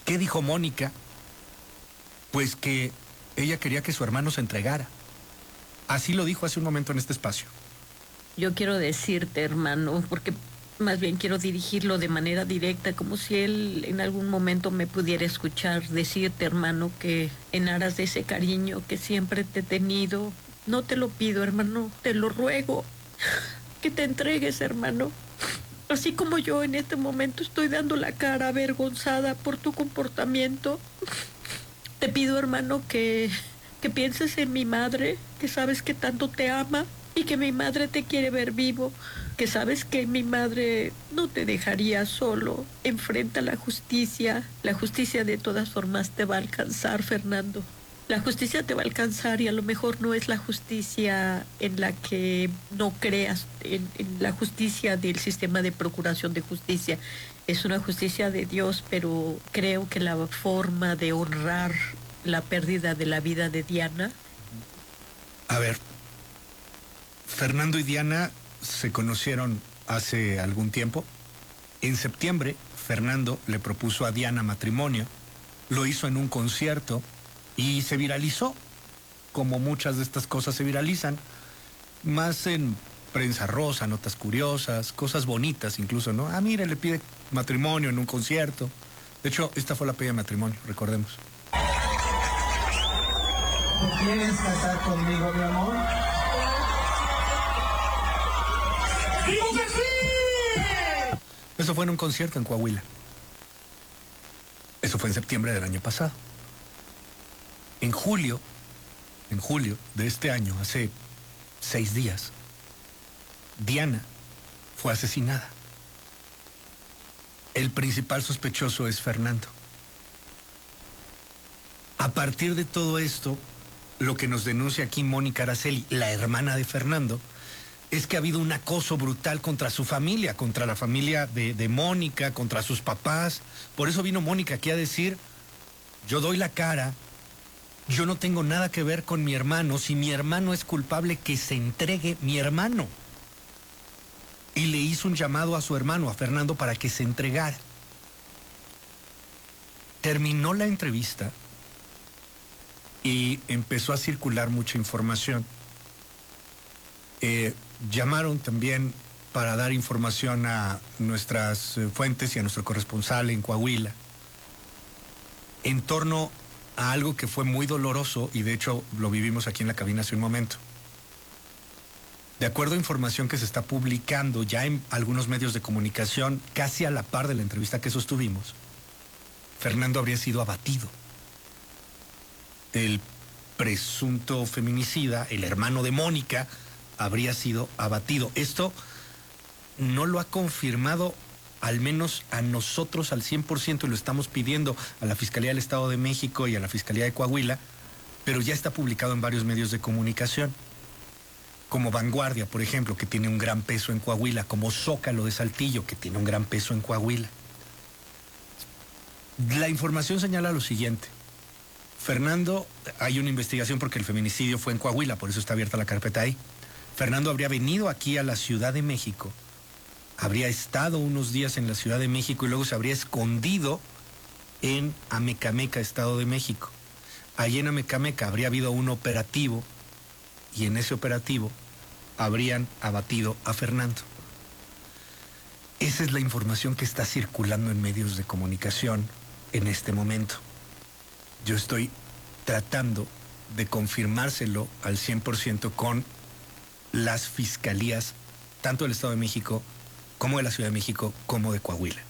¿Qué dijo Mónica? Pues que ella quería que su hermano se entregara. Así lo dijo hace un momento en este espacio. Yo quiero decirte, hermano, porque más bien quiero dirigirlo de manera directa, como si él en algún momento me pudiera escuchar, decirte, hermano, que en aras de ese cariño que siempre te he tenido, no te lo pido, hermano, te lo ruego, que te entregues, hermano. Así como yo en este momento estoy dando la cara avergonzada por tu comportamiento, te pido, hermano, que pienses en mi madre, que sabes que tanto te ama y que mi madre te quiere ver vivo, que sabes que mi madre no te dejaría solo. Enfrenta la justicia de todas formas te va a alcanzar, Fernando. La justicia te va a alcanzar y a lo mejor no es la justicia en la que no creas, en la justicia del sistema de procuración de justicia. Es una justicia de Dios, pero creo que la forma de honrar la pérdida de la vida de Diana. A ver, Fernando y Diana se conocieron hace algún tiempo. En septiembre, Fernando le propuso a Diana matrimonio, lo hizo en un concierto y se viralizó, como muchas de estas cosas se viralizan, más en prensa rosa, notas curiosas, cosas bonitas incluso, ¿no? Ah, mire, le pide matrimonio en un concierto. De hecho, esta fue la pedida de matrimonio, recordemos. ¿Te quieres casar conmigo, mi amor? ¡Digo que sí! Eso fue en un concierto en Coahuila. Eso fue en septiembre del año pasado. En julio de este año, hace 6 días, Diana fue asesinada. El principal sospechoso es Fernando. A partir de todo esto, lo que nos denuncia aquí Mónica Araceli, la hermana de Fernando, es que ha habido un acoso brutal contra su familia, contra la familia de Mónica, contra sus papás. Por eso vino Mónica aquí a decir, yo doy la cara, yo no tengo nada que ver con mi hermano, si mi hermano es culpable, que se entregue mi hermano. Y le hizo un llamado a su hermano, a Fernando, para que se entregara. Terminó la entrevista y empezó a circular mucha información. Llamaron también para dar información a nuestras fuentes y a nuestro corresponsal en Coahuila en torno a algo que fue muy doloroso y de hecho lo vivimos aquí en la cabina hace un momento. De acuerdo a información que se está publicando ya en algunos medios de comunicación, casi a la par de la entrevista que sostuvimos, Fernando habría sido abatido. El presunto feminicida, el hermano de Mónica, habría sido abatido. Esto no lo ha confirmado al menos a nosotros al 100%, y lo estamos pidiendo a la Fiscalía del Estado de México y a la Fiscalía de Coahuila, pero ya está publicado en varios medios de comunicación, como Vanguardia, por ejemplo, que tiene un gran peso en Coahuila, como Zócalo de Saltillo, que tiene un gran peso en Coahuila. La información señala lo siguiente. Fernando, hay una investigación porque el feminicidio fue en Coahuila, por eso está abierta la carpeta ahí. Fernando habría venido aquí a la Ciudad de México, habría estado unos días en la Ciudad de México y luego se habría escondido en Amecameca, Estado de México. Allí en Amecameca habría habido un operativo y en ese operativo habrían abatido a Fernando. Esa es la información que está circulando en medios de comunicación en este momento. Yo estoy tratando de confirmárselo al 100% con las fiscalías, tanto del Estado de México, como de la Ciudad de México, como de Coahuila.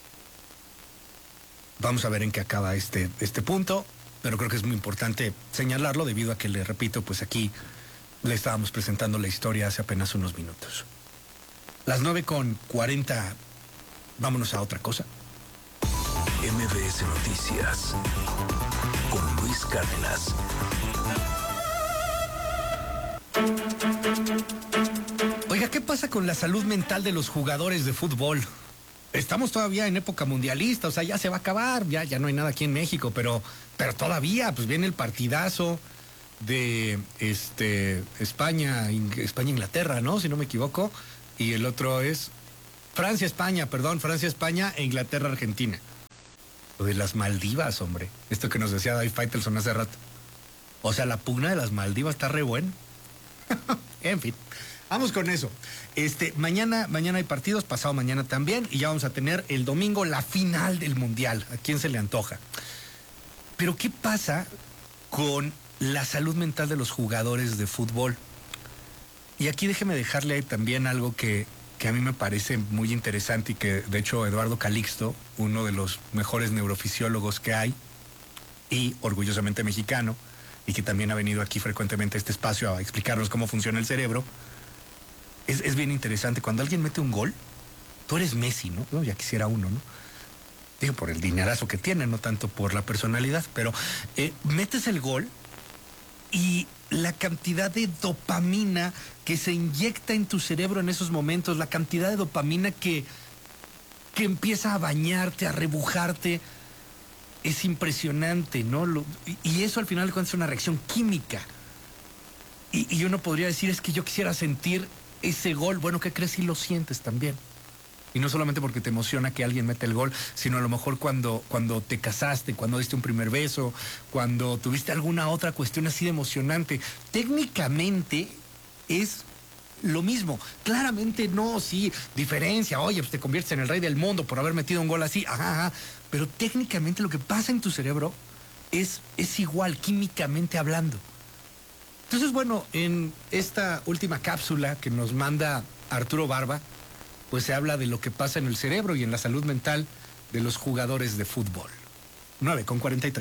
Vamos a ver en qué acaba este punto, pero creo que es muy importante señalarlo debido a que, le repito, pues aquí le estábamos presentando la historia hace apenas unos minutos. Las 9:40, vámonos a otra cosa. MBS Noticias con Luis Cárdenas. Oiga, ¿qué pasa con la salud mental de los jugadores de fútbol? Estamos todavía en época mundialista, o sea, ya se va a acabar, ya no hay nada aquí en México, pero todavía, pues viene el partidazo de España-Inglaterra, ¿no? Si no me equivoco, y el otro es Francia-España e Inglaterra-Argentina. Lo de las Maldivas, hombre. Esto que nos decía David Faitelson hace rato. O sea, la pugna de las Maldivas está re buena. En fin, vamos con eso. Mañana hay partidos, pasado mañana también, y ya vamos a tener el domingo la final del Mundial. ¿A quién se le antoja? Pero ¿qué pasa con la salud mental de los jugadores de fútbol? Y aquí déjeme dejarle ahí también algo que a mí me parece muy interesante y que de hecho Eduardo Calixto, uno de los mejores neurofisiólogos que hay y orgullosamente mexicano, y que también ha venido aquí frecuentemente a este espacio a explicarnos cómo funciona el cerebro, es bien interesante. Cuando alguien mete un gol, tú eres Messi, ¿no? Ya quisiera uno, ¿no? Digo, por el dinerazo que tiene, no tanto por la personalidad, pero metes el gol y la cantidad de dopamina que se inyecta en tu cerebro en esos momentos, la cantidad de dopamina que empieza a bañarte, a rebujarte, es impresionante, ¿no? Y eso al final de cuentas es una reacción química. Y uno podría decir, es que yo quisiera sentir ese gol. Bueno, ¿qué crees? Si lo sientes también. Y no solamente porque te emociona que alguien mete el gol, sino a lo mejor cuando te casaste, cuando diste un primer beso, cuando tuviste alguna otra cuestión así de emocionante. Técnicamente es lo mismo. Claramente no, sí, diferencia. Oye, pues te conviertes en el rey del mundo por haber metido un gol así. Ajá. Pero técnicamente lo que pasa en tu cerebro es igual, químicamente hablando. Entonces, bueno, en esta última cápsula que nos manda Arturo Barba, pues se habla de lo que pasa en el cerebro y en la salud mental de los jugadores de fútbol. 9:43.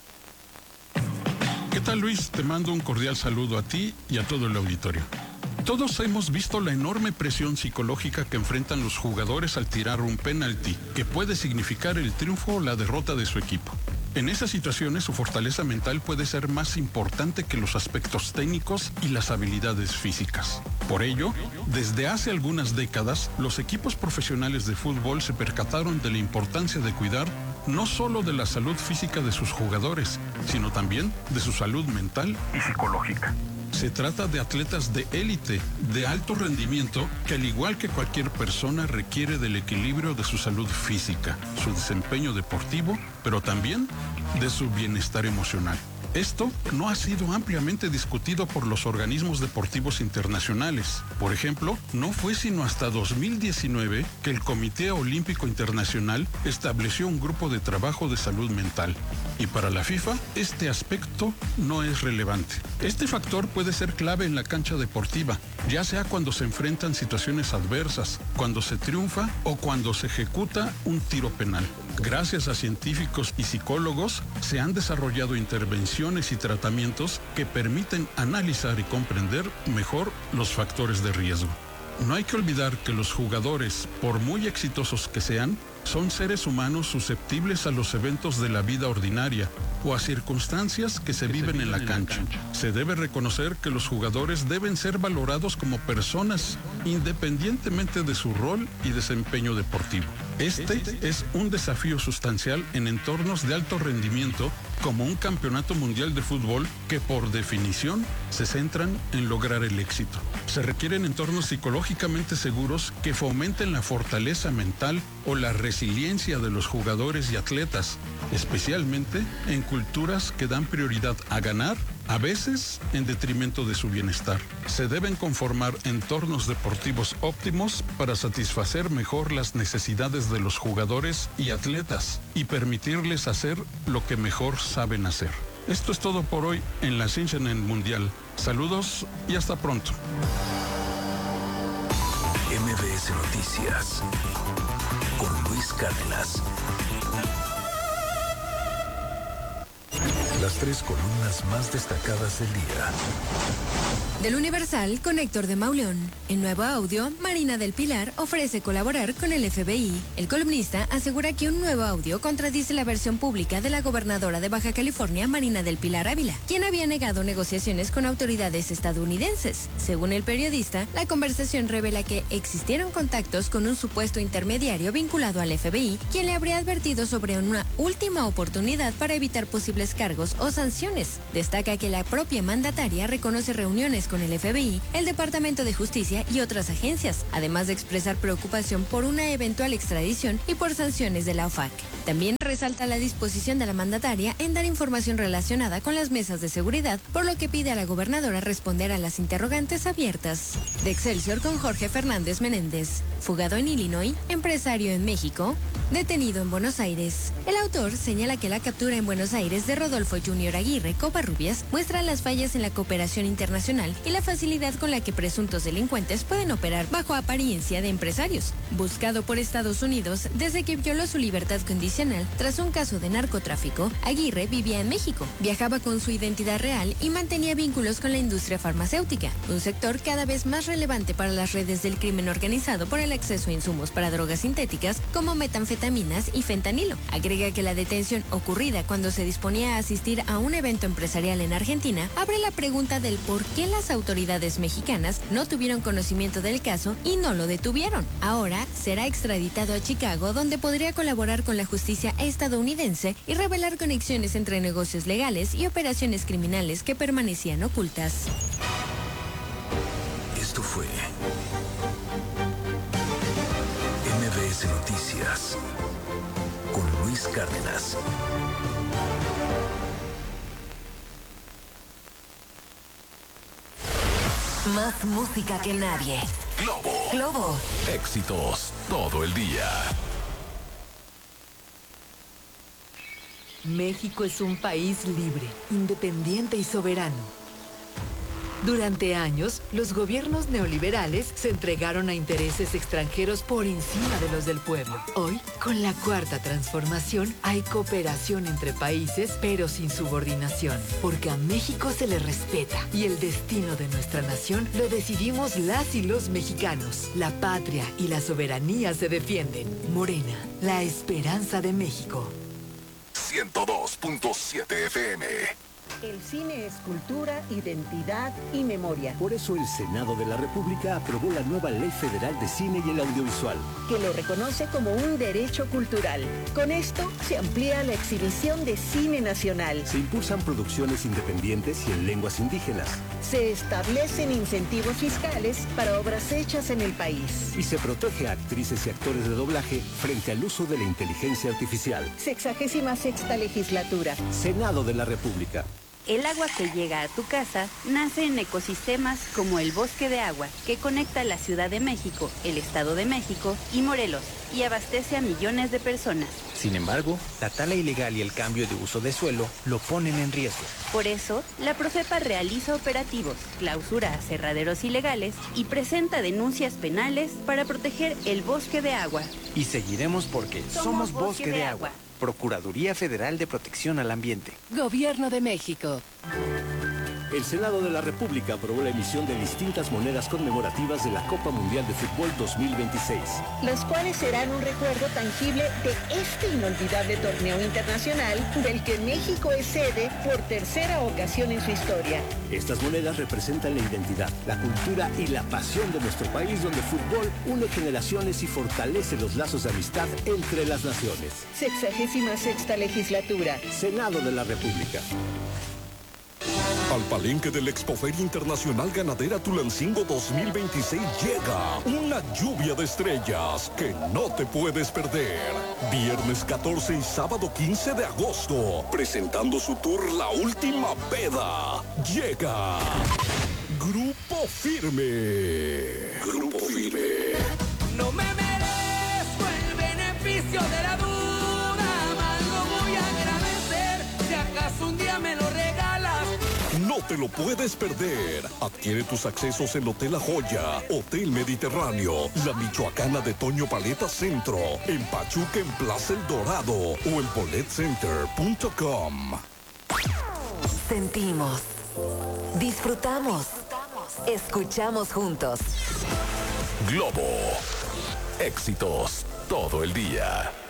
¿Qué tal, Luis? Te mando un cordial saludo a ti y a todo el auditorio. Todos hemos visto la enorme presión psicológica que enfrentan los jugadores al tirar un penalti, que puede significar el triunfo o la derrota de su equipo. En esas situaciones, su fortaleza mental puede ser más importante que los aspectos técnicos y las habilidades físicas. Por ello, desde hace algunas décadas, los equipos profesionales de fútbol se percataron de la importancia de cuidar no solo de la salud física de sus jugadores, sino también de su salud mental y psicológica. Se trata de atletas de élite, de alto rendimiento, que al igual que cualquier persona requiere del equilibrio de su salud física, su desempeño deportivo, pero también de su bienestar emocional. Esto no ha sido ampliamente discutido por los organismos deportivos internacionales. Por ejemplo, no fue sino hasta 2019 que el Comité Olímpico Internacional estableció un grupo de trabajo de salud mental. Y para la FIFA, este aspecto no es relevante. Este factor puede ser clave en la cancha deportiva, ya sea cuando se enfrentan situaciones adversas, cuando se triunfa o cuando se ejecuta un tiro penal. Gracias a científicos y psicólogos, se han desarrollado intervenciones y tratamientos que permiten analizar y comprender mejor los factores de riesgo. No hay que olvidar que los jugadores, por muy exitosos que sean, son seres humanos susceptibles a los eventos de la vida ordinaria o a circunstancias que se viven en la cancha. Se debe reconocer que los jugadores deben ser valorados como personas, independientemente de su rol y desempeño deportivo. Este es un desafío sustancial en entornos de alto rendimiento, como un campeonato mundial de fútbol que por definición se centran en lograr el éxito. Se requieren entornos psicológicamente seguros que fomenten la fortaleza mental o la resiliencia de los jugadores y atletas, especialmente en culturas que dan prioridad a ganar, a veces en detrimento de su bienestar. Se deben conformar entornos deportivos óptimos para satisfacer mejor las necesidades de los jugadores y atletas y permitirles hacer lo que mejor saben hacer. Esto es todo por hoy en La Ciencia en el Mundial. Saludos y hasta pronto. MBS Noticias con Luis Cárdenas. Las 3 columnas más destacadas del día. Del Universal, con Héctor de Mauleón. En nuevo audio, Marina del Pilar ofrece colaborar con el FBI. El columnista asegura que un nuevo audio contradice la versión pública de la gobernadora de Baja California, Marina del Pilar Ávila, quien había negado negociaciones con autoridades estadounidenses. Según el periodista, la conversación revela que existieron contactos con un supuesto intermediario vinculado al FBI, quien le habría advertido sobre una última oportunidad para evitar posibles cargos castigos o sanciones. Destaca que la propia mandataria reconoce reuniones con el FBI, el Departamento de Justicia y otras agencias, además de expresar preocupación por una eventual extradición y por sanciones de la OFAC. También resalta la disposición de la mandataria en dar información relacionada con las mesas de seguridad, por lo que pide a la gobernadora responder a las interrogantes abiertas. De Excelsior con Jorge Fernández Menéndez, fugado en Illinois, empresario en México, detenido en Buenos Aires. El autor señala que la captura en Buenos Aires de Rodolfo Junior Aguirre Covarrubias muestra las fallas en la cooperación internacional y la facilidad con la que presuntos delincuentes pueden operar bajo apariencia de empresarios. Buscado por Estados Unidos desde que violó su libertad condicional tras un caso de narcotráfico, Aguirre vivía en México, viajaba con su identidad real y mantenía vínculos con la industria farmacéutica, un sector cada vez más relevante para las redes del crimen organizado por el acceso a insumos para drogas sintéticas como metanfetaminas y fentanilo. Agrega que la detención ocurrida cuando se disponía a asistir a un evento empresarial en Argentina abre la pregunta del por qué las autoridades mexicanas no tuvieron conocimiento del caso y no lo detuvieron. Ahora será extraditado a Chicago, donde podría colaborar con la justicia estadounidense y revelar conexiones entre negocios legales y operaciones criminales que permanecían ocultas. Esto fue MBS Noticias con Luis Cárdenas. Más música que nadie. Globo. Éxitos todo el día. México es un país libre, independiente y soberano. Durante años, los gobiernos neoliberales se entregaron a intereses extranjeros por encima de los del pueblo. Hoy, con la Cuarta Transformación, hay cooperación entre países, pero sin subordinación, porque a México se le respeta y el destino de nuestra nación lo decidimos las y los mexicanos. La patria y la soberanía se defienden. Morena, la esperanza de México. 102.7 FM. El cine es cultura, identidad y memoria. Por eso el Senado de la República aprobó la nueva Ley Federal de Cine y el Audiovisual, que lo reconoce como un derecho cultural. Con esto se amplía la exhibición de cine nacional. Se impulsan producciones independientes y en lenguas indígenas. Se establecen incentivos fiscales para obras hechas en el país. Y se protege a actrices y actores de doblaje frente al uso de la inteligencia artificial. 66ª legislatura. Senado de la República. El agua que llega a tu casa nace en ecosistemas como el Bosque de Agua, que conecta la Ciudad de México, el Estado de México y Morelos, y abastece a millones de personas. Sin embargo, la tala ilegal y el cambio de uso de suelo lo ponen en riesgo. Por eso, la Profepa realiza operativos, clausura aserraderos ilegales y presenta denuncias penales para proteger el Bosque de Agua. Y seguiremos porque somos Bosque de Agua. Procuraduría Federal de Protección al Ambiente. Gobierno de México. El Senado de la República aprobó la emisión de distintas monedas conmemorativas de la Copa Mundial de Fútbol 2026. Las cuales serán un recuerdo tangible de este inolvidable torneo internacional del que México es sede por tercera ocasión en su historia. Estas monedas representan la identidad, la cultura y la pasión de nuestro país, donde el fútbol une generaciones y fortalece los lazos de amistad entre las naciones. 66ª legislatura. Senado de la República. Al palenque del Expoferia Internacional Ganadera Tulancingo 2026 llega una lluvia de estrellas que no te puedes perder. Viernes 14 y sábado 15 de agosto, presentando su tour La Última Peda. Llega Grupo Firme. Grupo Firme. No me merezco el beneficio de la duda, más lo voy a agradecer si acaso un día me lo regalas. No te lo puedes perder. Adquiere tus accesos en Hotel La Joya, Hotel Mediterráneo, La Michoacana de Toño Paleta Centro, en Pachuca en Plaza El Dorado o en boletcenter.com. Sentimos, disfrutamos, escuchamos juntos. Globo. Éxitos todo el día.